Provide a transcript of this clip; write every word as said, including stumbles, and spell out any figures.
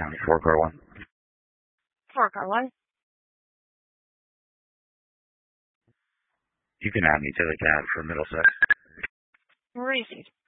County, four car one. Four car one. You can add me to the cab for Middlesex. Received.